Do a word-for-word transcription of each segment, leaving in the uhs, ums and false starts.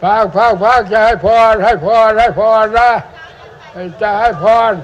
พักพักพักจะให้พรให้พรให้พรนะจะให้พร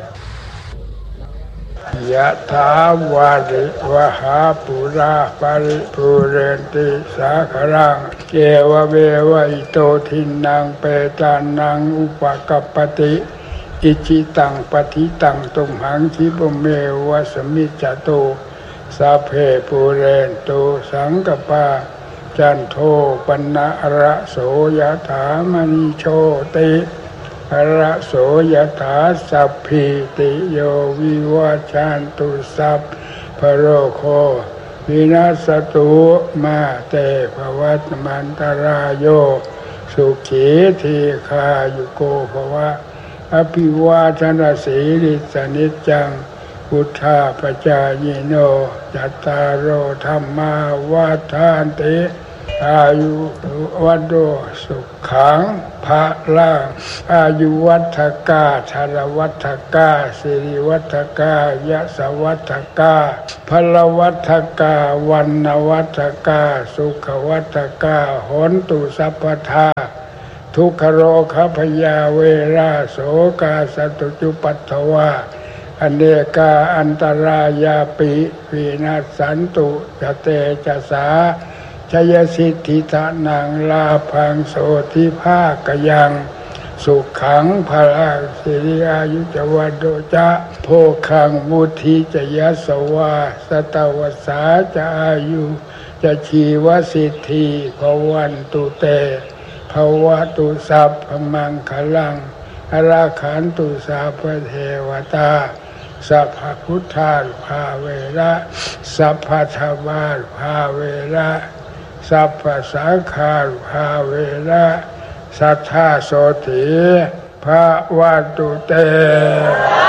ยะถาวาริวหาปุราปาริปุเรนติสาครังเกวะเววะอิโตทินังเปตานังอุปกัปปติอิจิตังปฏิตังตุมหังคิปเมวะสมิจจโตสัพเพปุเรนโตสังกปาจันโทปนะระโสยถามณิโชติระโสยถาสัพพิติโยวิวัชชันตุสัพพโรโควินาศตุมาเตภวัตมันตรายโยสุขีทีคายุโกภวะอภิวาทนาสีลิสนิจจังพุทธาปจายโนจัตตารโอธรรมาวาทานติอายุวัฏโดสุขังภะลังอายุวัฏกาชาลวัฏกาสิริวัฏกายะสวัฏกาพลวัฏกาวันนวัฏกาสุขวัฏกาโหนตุสัพพทาทุกขโรคพยาเวราโสกาสตุจุปัฏฐวาอเนกาอันตรายาปิวินาศสันตุจเตจะสาชยสิทธิทานังลาภังโสทิภาคยังสุขังพลังสิริอายุจวัดโดจะโภคังมุทิจะยสวาสตวสาจะอายุจะชีวสิทธิภวันตุเตภวตุสัพพมังคลังอราขันตุสัพพเทวตาสัพพพุทธาภาเวระสัพพธรรมาภาเวระสัพพสังฆาภาเวระสัทธาโสติภะวันตุเต